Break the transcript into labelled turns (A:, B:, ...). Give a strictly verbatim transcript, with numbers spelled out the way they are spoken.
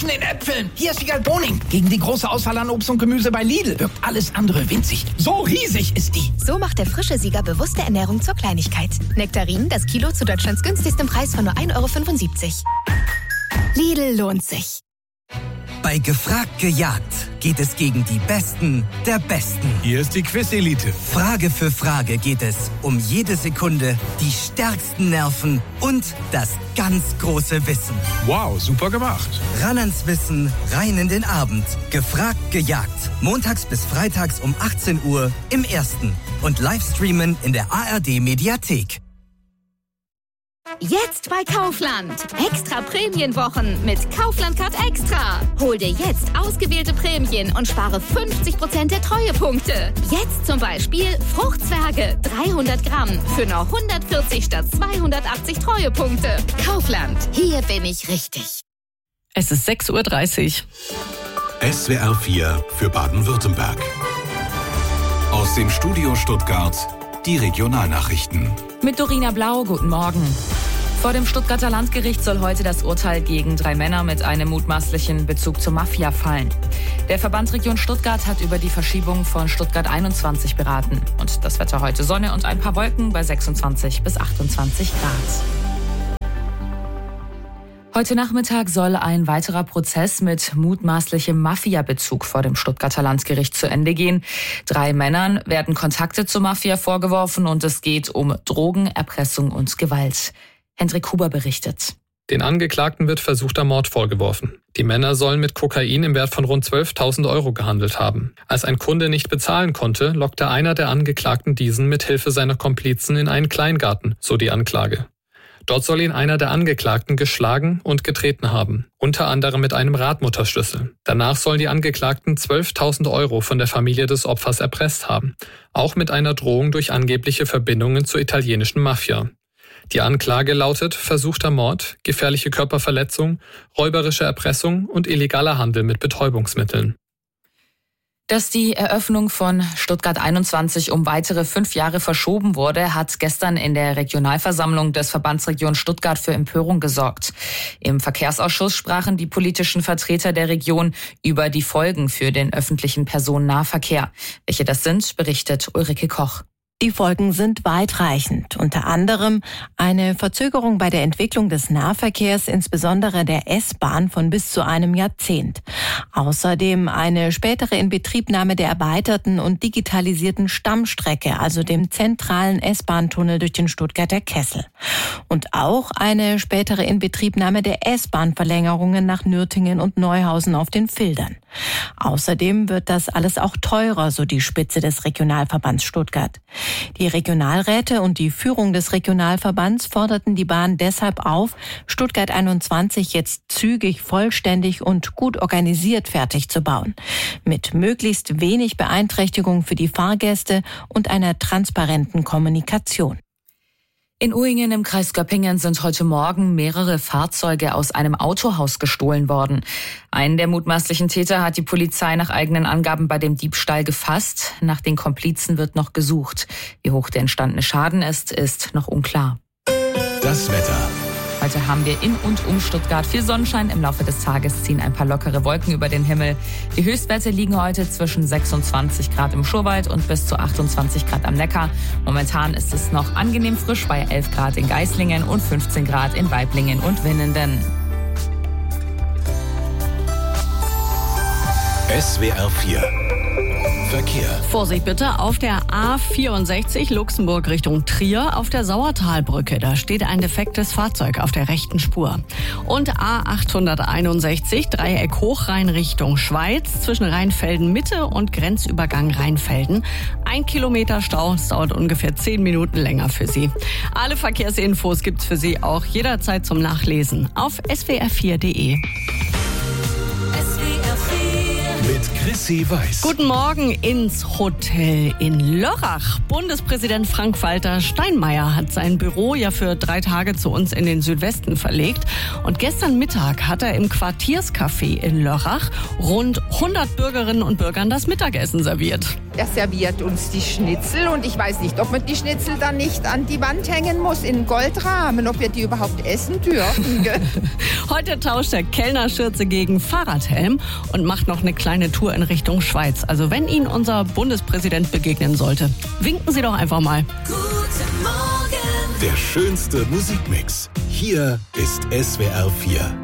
A: zwischen den Äpfeln. Hier ist Siegal Boning. Gegen die große Auswahl an Obst und Gemüse bei Lidl wirkt alles andere winzig. So riesig ist die.
B: So macht der frische Sieger bewusste Ernährung zur Kleinigkeit. Nektarinen, das Kilo zu Deutschlands günstigstem Preis von nur ein Euro fünfundsiebzig. Lidl lohnt sich.
C: Bei Gefragt gejagt geht es gegen die Besten der Besten.
D: Hier ist die Quiz-Elite.
C: Frage für Frage geht es um jede Sekunde, die stärksten Nerven und das ganz große Wissen.
D: Wow, super gemacht.
C: Ran ans Wissen, rein in den Abend. Gefragt gejagt. Montags bis freitags um achtzehn Uhr im Ersten. Und Livestreamen in der A R D-Mediathek.
E: Jetzt bei Kaufland. Extra Prämienwochen mit Kaufland Card Extra. Hol dir jetzt ausgewählte Prämien und spare fünfzig Prozent der Treuepunkte. Jetzt zum Beispiel Fruchtzwerge dreihundert Gramm für nur hundertvierzig statt zweihundertachtzig Treuepunkte. Kaufland. Hier bin ich richtig.
F: Es ist sechs Uhr dreißig.
G: S W R vier für Baden-Württemberg. Aus dem Studio Stuttgart die Regionalnachrichten.
F: Mit Dorina Blau, guten Morgen. Vor dem Stuttgarter Landgericht soll heute das Urteil gegen drei Männer mit einem mutmaßlichen Bezug zur Mafia fallen. Der Verband Region Stuttgart hat über die Verschiebung von Stuttgart einundzwanzig beraten. Und das Wetter heute Sonne und ein paar Wolken bei sechsundzwanzig bis achtundzwanzig Grad. Heute Nachmittag soll ein weiterer Prozess mit mutmaßlichem Mafia-Bezug vor dem Stuttgarter Landgericht zu Ende gehen. Drei Männern werden Kontakte zur Mafia vorgeworfen und es geht um Drogen, Erpressung und Gewalt. Hendrik Huber berichtet.
H: Den Angeklagten wird versuchter Mord vorgeworfen. Die Männer sollen mit Kokain im Wert von rund zwölftausend Euro gehandelt haben. Als ein Kunde nicht bezahlen konnte, lockte einer der Angeklagten diesen mit Hilfe seiner Komplizen in einen Kleingarten, so die Anklage. Dort soll ihn einer der Angeklagten geschlagen und getreten haben, unter anderem mit einem Radmutterschlüssel. Danach sollen die Angeklagten zwölftausend Euro von der Familie des Opfers erpresst haben, auch mit einer Drohung durch angebliche Verbindungen zur italienischen Mafia. Die Anklage lautet versuchter Mord, gefährliche Körperverletzung, räuberische Erpressung und illegaler Handel mit Betäubungsmitteln.
F: Dass die Eröffnung von Stuttgart einundzwanzig um weitere fünf Jahre verschoben wurde, hat gestern in der Regionalversammlung des Verbandsregion Stuttgart für Empörung gesorgt. Im Verkehrsausschuss sprachen die politischen Vertreter der Region über die Folgen für den öffentlichen Personennahverkehr. Welche das sind, berichtet Ulrike Koch.
I: Die Folgen sind weitreichend, unter anderem eine Verzögerung bei der Entwicklung des Nahverkehrs, insbesondere der S-Bahn, von bis zu einem Jahrzehnt. Außerdem eine spätere Inbetriebnahme der erweiterten und digitalisierten Stammstrecke, also dem zentralen S-Bahn-Tunnel durch den Stuttgarter Kessel. Und auch eine spätere Inbetriebnahme der S-Bahn-Verlängerungen nach Nürtingen und Neuhausen auf den Fildern. Außerdem wird das alles auch teurer, so die Spitze des Regionalverbands Stuttgart. Die Regionalräte und die Führung des Regionalverbands forderten die Bahn deshalb auf, Stuttgart einundzwanzig jetzt zügig, vollständig und gut organisiert fertig zu bauen. Mit möglichst wenig Beeinträchtigung für die Fahrgäste und einer transparenten Kommunikation.
F: In Uhingen im Kreis Göppingen sind heute Morgen mehrere Fahrzeuge aus einem Autohaus gestohlen worden. Einen der mutmaßlichen Täter hat die Polizei nach eigenen Angaben bei dem Diebstahl gefasst. Nach den Komplizen wird noch gesucht. Wie hoch der entstandene Schaden ist, ist noch unklar.
G: Das Wetter.
F: Heute haben wir in und um Stuttgart viel Sonnenschein. Im Laufe des Tages ziehen ein paar lockere Wolken über den Himmel. Die Höchstwerte liegen heute zwischen sechsundzwanzig Grad im Schurwald und bis zu achtundzwanzig Grad am Neckar. Momentan ist es noch angenehm frisch bei elf Grad in Geislingen und fünfzehn Grad in Waiblingen und Winnenden.
G: S W R vier Verkehr.
J: Vorsicht bitte auf der A vierundsechzig Luxemburg Richtung Trier auf der Sauertalbrücke. Da steht ein defektes Fahrzeug auf der rechten Spur. Und A achthunderteinundsechzig Dreieck Hochrhein Richtung Schweiz zwischen Rheinfelden Mitte und Grenzübergang Rheinfelden. Ein Kilometer Stau, es dauert ungefähr zehn Minuten länger für Sie. Alle Verkehrsinfos gibt's für Sie auch jederzeit zum Nachlesen auf s w r vier punkt d e.
G: Mit Chrissy Weiß.
J: Guten Morgen ins Hotel in Lörrach. Bundespräsident Frank-Walter Steinmeier hat sein Büro ja für drei Tage zu uns in den Südwesten verlegt. Und gestern Mittag hat er im Quartierscafé in Lörrach rund hundert Bürgerinnen und Bürgern das Mittagessen serviert.
K: Er serviert uns die Schnitzel und ich weiß nicht, ob man die Schnitzel dann nicht an die Wand hängen muss in Goldrahmen, ob wir die überhaupt essen dürfen.
J: Heute tauscht er Kellnerschürze gegen Fahrradhelm und macht noch eine kleine Tour in Richtung Schweiz. Also wenn Ihnen unser Bundespräsident begegnen sollte, winken Sie doch einfach mal.
G: Der schönste Musikmix. Hier ist S W R vier.